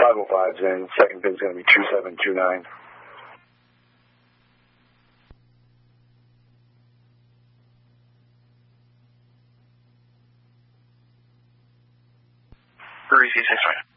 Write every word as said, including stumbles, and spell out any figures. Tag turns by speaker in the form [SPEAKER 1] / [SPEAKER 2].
[SPEAKER 1] five oh five's in. Second pin's going to be two seven two nine.
[SPEAKER 2] Greasy six right.